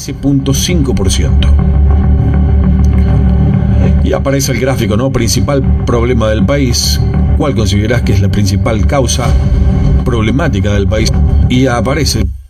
13.5%. Y aparece el gráfico, ¿no? Principal problema del país. ¿Cuál considerás que es la principal causa problemática del país? Y aparece